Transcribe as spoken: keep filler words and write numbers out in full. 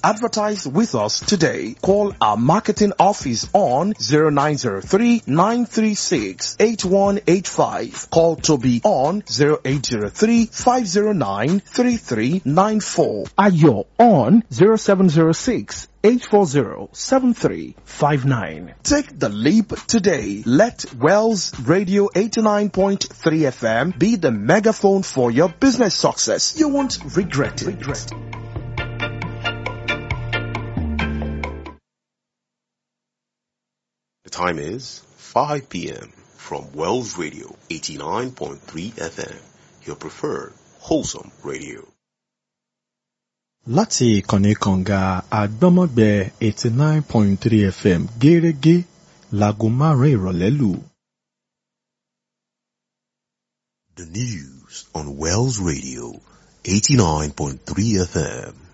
advertise with us today. Call our marketing office on zero nine zero three, nine three six, eight one eight five. Call Toby on zero eight zero three, five zero nine, three three nine four. Ayo on zero seven zero six, eight four zero, seven three five nine. Take the leap today. Let Wells Radio eighty-nine point three F M be the megaphone for your business success. You won't regret it. Regret. The time is five p.m. from Wells Radio eighty-nine point three F M, your preferred wholesome radio. Láti ìkànnì kànga àgbọ́mọ̀gbẹ́ eighty-nine point three F M gẹ́rẹ́gẹ́ láago márùn-ún ìrọ̀lẹ́ lù. The news on Wells Radio eighty-nine point three F M.